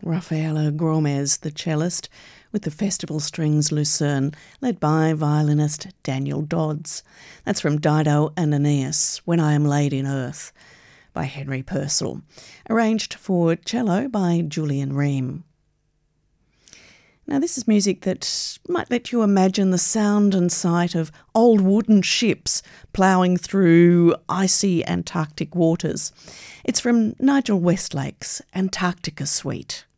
Raffaello Gromes, the cellist, with the Festival Strings Lucerne, led by violinist Daniel Dodds. That's from Dido and Aeneas, When I Am Laid in Earth, by Henry Purcell. Arranged for cello by Julian Ream. Now, this is music that might let you imagine the sound and sight of old wooden ships ploughing through icy Antarctic waters. It's from Nigel Westlake's Antarctica Suite.